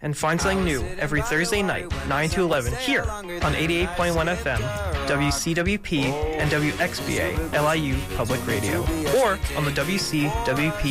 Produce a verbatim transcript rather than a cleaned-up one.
and find something new every Thursday night, nine to eleven, here on eighty-eight point one F M, W C W P and W X B A, L I U Public Radio, or on the W C W P